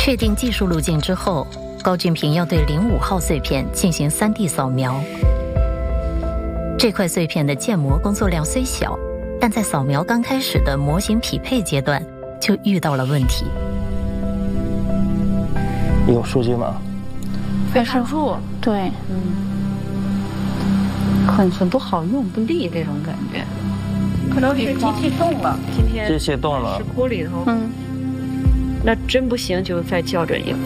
确定技术路径之后，高俊平要对05号碎片进行3D 扫描。这块碎片的建模工作量虽小，但在扫描刚开始的模型匹配阶段就遇到了问题。 有数据吗？ 非常数，对，很不好用，不利这种感觉。 可能是机器动了，今天机器动了， 石窟里头，那真不行就再校准一个。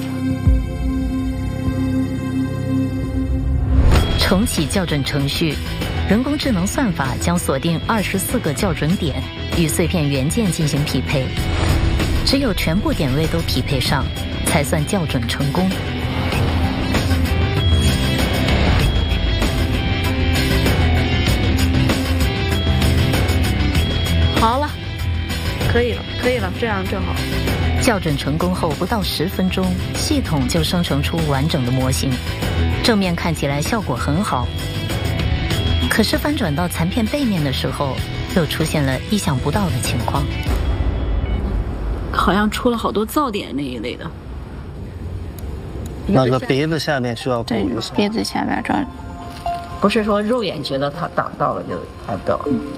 重启校准程序，人工智能算法将锁定24个校准点，与碎片元件进行匹配。只有全部点位都匹配上，才算校准成功。 好了，可以了，这样正好。 校准成功后不到10分钟，系统就生成出完整的模型，正面看起来效果很好。可是翻转到残片背面的时候，又出现了意想不到的情况。 好像出了好多噪点那一类的。 那个鼻子下面需要补对一下。 鼻子下边这儿， 不是说肉眼觉得它挡到了就看不到。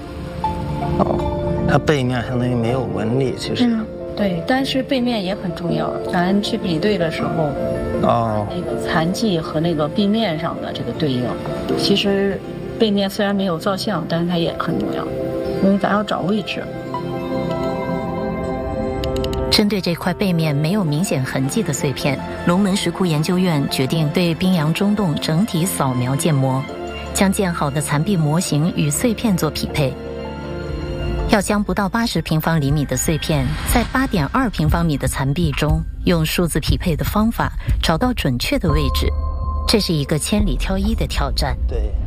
它背面相当于没有纹理，其实。 对，但是背面也很重要。咱去比对的时候，那个残迹和那个壁面上的这个对应，其实背面虽然没有照相，但是它也很重要，因为咱要找位置。 针对这块背面没有明显痕迹的碎片，龙门石窟研究院决定对滨阳中洞整体扫描建模，将建好的残壁模型与碎片做匹配。要将不到80平方厘米的碎片，在8.2平方米的残壁中，用数字匹配的方法找到准确的位置，这是一个千里挑一的挑战。 对。